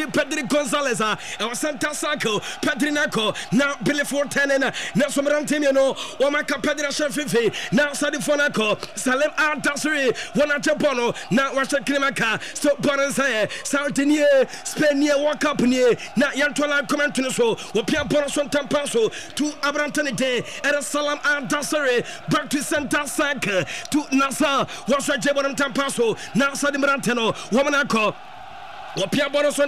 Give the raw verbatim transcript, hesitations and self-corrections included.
Pedri Pedri Gonzalez uh, and Santa Sako Pedri Nako now Billy Forten and now some Rantimino Wamaka Pedra Shafifi now Sadi Fonako Salem Al Dasri Wanata Bono now Washa Krimaka so Bonanza Sardinia Spania walk up near now Yantola Commentino so Wapia Bonason Tampaso to Abrantanite and Salam Al Dasri back to Santa Saka to Nasa Washa Jebon Tampaso now Sadi Marantino Wamanako Wapia Bonason